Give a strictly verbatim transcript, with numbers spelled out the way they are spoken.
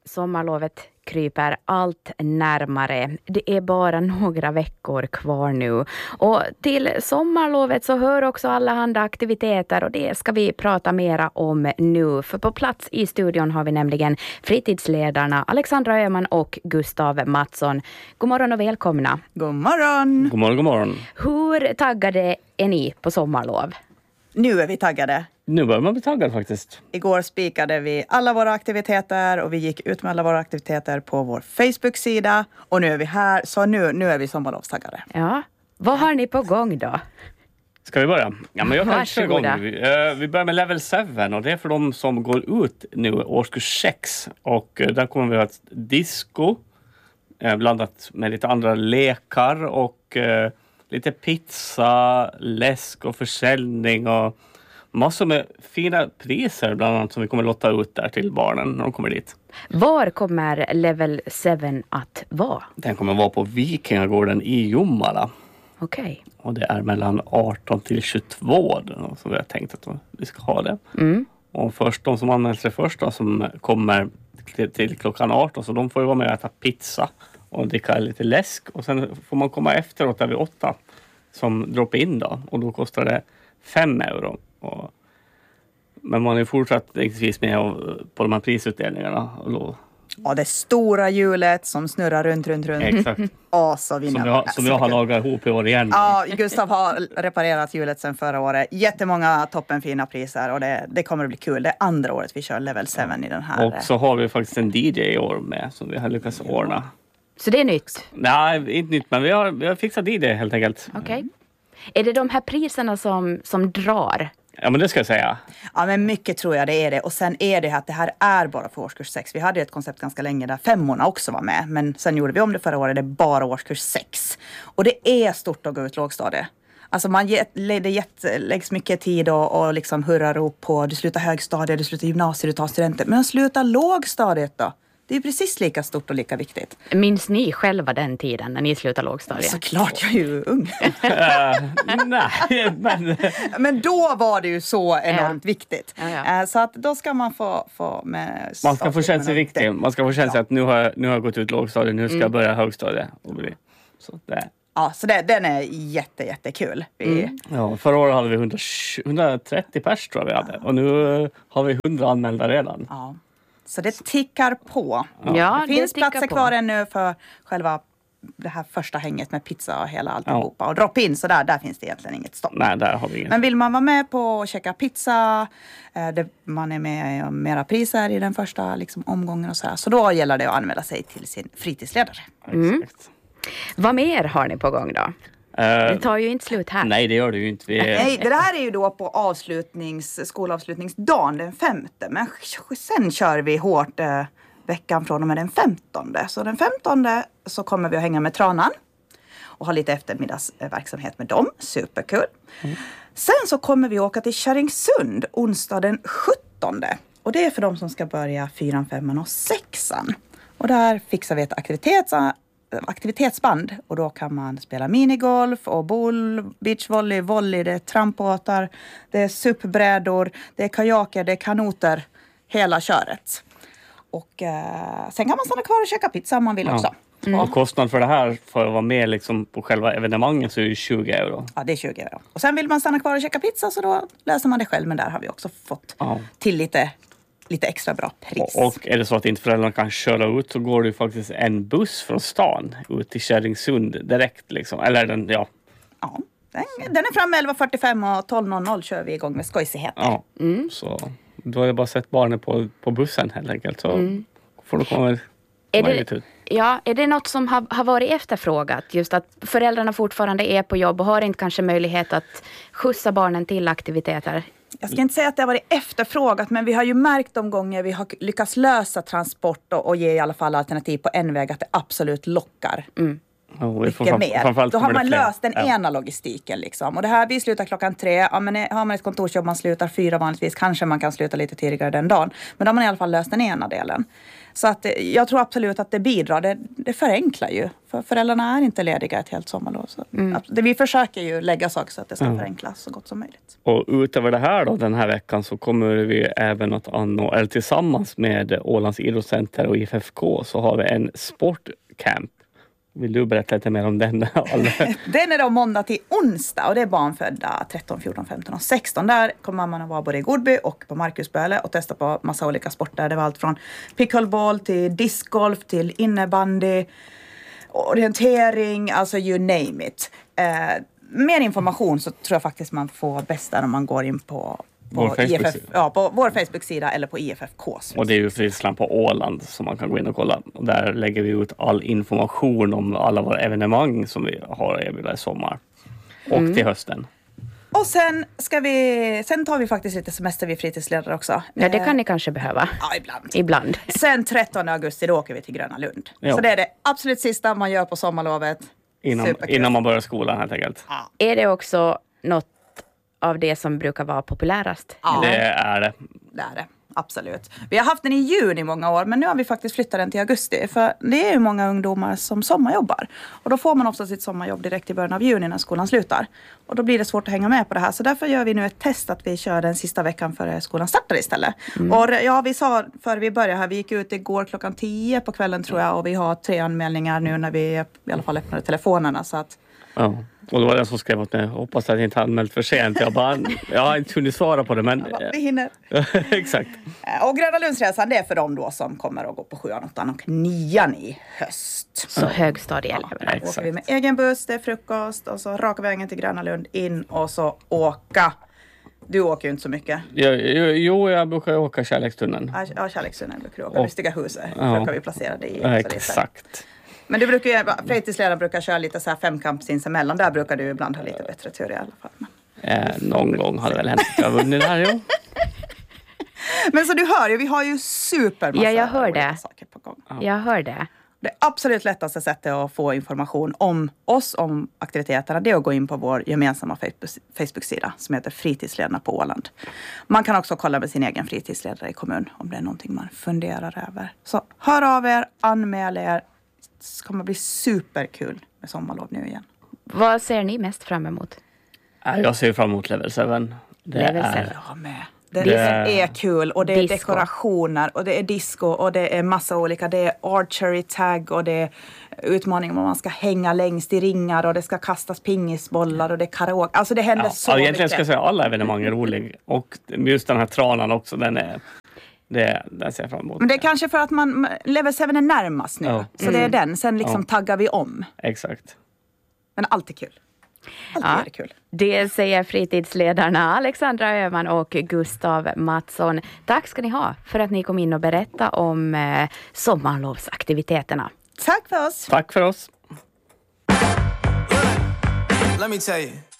Sommarlovet kryper allt närmare. Det är bara några veckor kvar nu. Och till sommarlovet så hör också alla andra aktiviteter och det ska vi prata mera om nu. För på plats i studion har vi nämligen fritidsledarna Alexandra Öhman och Gustav Mattsson. God morgon och välkomna. God morgon. God morgon, god morgon. Hur taggade är ni på sommarlov? Nu är vi taggade. Nu börjar man bli taggad faktiskt. Igår spikade vi alla våra aktiviteter och vi gick ut med alla våra aktiviteter på vår Facebook-sida. Och nu är vi här, så nu, nu är vi sommarlovstaggade. Ja, vad har ni på gång då? Ska vi börja? Ja, men jag kan köra igång. Varsågoda. Vi, uh, vi börjar med level sju och det är för de som går ut nu årskurs sex. Och uh, där kommer vi ha ett disco uh, blandat med lite andra lekar och uh, lite pizza, läsk och försäljning och massor med fina priser bland annat som vi kommer lotta ut där till barnen när de kommer dit. Var kommer level sju att vara? Den kommer vara på Vikingagården i Jomala. Okej. Okay. Och det är mellan arton till tjugotvå då, som vi har tänkt att vi ska ha det. Mm. Och först de som anmäler sig först då, som kommer till, till klockan arton, så de får ju vara med och äta pizza och dricka lite läsk. Och sen får man komma efteråt där vid åtta som droppar in då. Och då kostar det fem euro. Och, men man är fortsatt med på de här prisutdelningarna. Och då, Ja, det stora hjulet som snurrar runt, runt, runt. exakt. Och så vinner Som jag, som jag har lagat ihop i år igen. Ja, Gustav har reparerat hjulet sedan förra året. Jättemånga toppenfina priser och det, det kommer att bli kul. Det är andra året vi kör level sju i den här. Och så har vi faktiskt en D J i år med som vi har lyckats ordna. Så det är nytt? Nej, inte nytt, men vi har, vi har fixat D J helt enkelt. Okej. Okay. Är det de här priserna som, som drar? Ja, men det ska jag säga. Ja, men mycket tror jag det är det. Och sen är det att det här är bara för årskurs sex. Vi hade ett koncept ganska länge där femmorna också var med. Men sen gjorde vi om det förra året. Det är bara årskurs sex. Och det är stort att gå ut lågstadiet. Alltså man get, det get, läggs mycket tid och, och liksom hurrarop på du slutar högstadiet, du slutar gymnasiet, du tar studenter. Men att sluta lågstadiet då? Det är precis lika stort och lika viktigt. Minns ni själva den tiden när ni slutade lågstadiet? Såklart, jag är ju ung. uh, nej, men... men då var det ju så enormt ja. viktigt. Ja, ja. Uh, så att då ska man få... få med man ska få känna sig viktig. Man ska få känna sig ja. att nu har, jag, nu har jag gått ut lågstadiet, nu ska mm. jag börja högstadiet. Så det. Ja, så det, den är jätte, jättekul. Vi... Mm. Ja, förra året hade vi hundra, hundratrettio pers tror jag vi hade. Ja. Och nu har vi hundra anmälda redan. Ja. Så det tickar på. Ja, det finns det platser på. kvar ännu för själva det här första hänget med pizza och hela alltihopa. Ja. Och drop in, så där, där finns det egentligen inget stopp. Nej, där har vi inget. Men vill man vara med på att checka pizza, eh, det, man är med om mera priser i den första liksom, omgången och så här. Så då gäller det att anmäla sig till sin fritidsledare. Mm. Exakt. Vad mer har ni på gång då? Uh, det tar ju inte slut här. Nej, det gör det ju inte. Vi är... Nej, det här är ju då på avslutnings, skolavslutningsdagen den femte. Men sen kör vi hårt eh, veckan från och med den femtonde. Så den femtonde så kommer vi att hänga med Tranan. Och ha lite eftermiddagsverksamhet med dem. Superkul. Mm. Sen så kommer vi åka till Kärringsund onsdag den sjuttonde. Och det är för de som ska börja fyran, femman och sexan. Och där fixar vi ett aktivitets aktivitetsband och då kan man spela minigolf och boll, beachvolley, volley, det är trampbåtar, det är supbrädor, det är kajaker, det är kanoter, hela köret. Och eh, sen kan man stanna kvar och käka pizza om man vill ja. också. Mm. Och kostnad för det här för att vara med liksom på själva evenemanget så är det tjugo euro. Ja, det är tjugo euro. Och sen vill man stanna kvar och käka pizza så då läser man det själv, men där har vi också fått ja. till lite Lite extra bra pris. Och, och är det så att inte föräldrarna kan köra ut så går det ju faktiskt en buss från stan ut till Kärringsund direkt liksom. Eller den, ja. Ja, den, den är framme elva fyrtiofem och tolv noll noll kör vi igång med skojsigheter. Ja, mm. så då har jag bara sett barnen på, på bussen helt enkelt. Så mm. får du komma, komma är det, ut. Ja, är det något som har, har varit efterfrågat? Just att föräldrarna fortfarande är på jobb och har inte kanske möjlighet att skjutsa barnen till aktiviteter? Jag ska inte säga att det har varit efterfrågat, men vi har ju märkt de gånger vi har lyckats lösa transport och, och ge i alla fall alternativ på en väg att det absolut lockar. Mm. Oh, mycket mer. Då har man löst den ja. ena logistiken liksom. Och det här, vi slutar klockan tre. Ja, men har man ett kontorsjobb, man slutar fyra vanligtvis. Kanske man kan sluta lite tidigare den dagen. Men då har man i alla fall löst den ena delen. Så att jag tror absolut att det bidrar. Det, det förenklar ju. För föräldrarna är inte lediga ett helt sommarlov. Så mm. det, vi försöker ju lägga saker så att det ska mm. förenklas så gott som möjligt. Och utöver det här då, den här veckan så kommer vi även att anordna, eller tillsammans med Ålands idrottscenter och I F F K så har vi en sportcamp. Vill du berätta lite mer om den? Den är då måndag till onsdag och det är barnfödda tretton, fjorton, femton och sexton. Där kommer man att vara både i Godby och på Markusböle och testa på massa olika sporter. Det var allt från pickleball till discgolf till innebandy, orientering, alltså you name it. Eh, mer information så tror jag faktiskt man får bäst där om man går in på På, vår I F F, ja, på vår Facebook-sida eller på I F F K:s. Och det är ju Fritidsland på Åland som man kan gå in och kolla. Och där lägger vi ut all information om alla våra evenemang som vi har erbjudit i sommar. Och mm. till hösten. Och sen ska vi, sen tar vi faktiskt lite semester vid fritidsledare också. Ja, det kan ni kanske behöva. Ja, ibland. Ibland. Sen trettonde augusti då åker vi till Gröna Lund. Ja. Så det är det absolut sista man gör på sommarlovet. Innan, innan man börjar skolan helt enkelt. Ja. Är det också något av det som brukar vara populärast? Ja, det är det. Det är det, absolut. Vi har haft den i juni i många år, men nu har vi faktiskt flyttat den till augusti. För det är ju många ungdomar som sommarjobbar. Och då får man ofta sitt sommarjobb direkt i början av juni när skolan slutar. Och då blir det svårt att hänga med på det här. Så därför gör vi nu ett test att vi kör den sista veckan före skolan startar istället. Mm. Och ja, vi sa före vi började här, vi gick ut igår klockan tio på kvällen tror jag. Och vi har tre anmälningar nu när vi i alla fall öppnade telefonerna. Så att ja, och det var den som skrev åt mig. Hoppas att jag inte anmält för sent. Jag, bara, jag har inte hunnit svara på det. Men bara, vi hinner. Exakt. Och Gröna Lundsresan, det är för dem då som kommer att gå på sjuan, åttan och nian i höst. Så högstadieelever. Ja, då åker vi med egen buss, det är frukost och så raka vägen till Gröna Lund in och så åka. Du åker ju inte så mycket. Jo, jo jag brukar åka Kärlekstunneln. Ja, Kärlekstunneln brukar du åka. Lustiga huset ja. brukar vi placera det i. Ja, exakt. Men du brukar ju, fritidsledaren brukar köra lite så här femkamp sinsemellan. Där brukar du ibland ha lite bättre tur i alla fall. Men. Eh, någon gång har det väl hänt att jag vunnit där, jo. Men så du hör ju, vi har ju supermassa ja, jag hör det. saker på gång. Ja. Jag hör det. Det absolut lättaste sättet att få information om oss, om aktiviteterna, det är att gå in på vår gemensamma Facebook-sida som heter Fritidsledarna på Åland. Man kan också kolla med sin egen fritidsledare i kommun om det är någonting man funderar över. Så hör av er, anmäl er. Det kommer bli superkul med sommarlov nu igen. Vad ser ni mest fram emot? Jag ser fram emot Level sju. Det Level är... seven. Ja, med. Det, det är kul och det är disco. Dekorationer och det är disco och det är massa olika. Det är archery tag och det är utmaning om man ska hänga längst i ringar och det ska kastas pingisbollar och det är karaoke. Alltså det händer ja, så ja, mycket. Egentligen ska jag säga alla evenemang är roliga och just den här tranan också, den är... Det, det ser jag fram emot. Men det är kanske för att man Level sju är närmast nu. Ja. Så mm. det är den. Sen liksom ja. taggar vi om. Exakt. Men allt är kul. Allt ja, är det kul. Det säger fritidsledarna Alexandra Öhman och Gustav Mattsson. Tack ska ni ha för att ni kom in och berätta om eh, sommarlovsaktiviteterna. Tack för oss. Tack för oss. Let me tell you.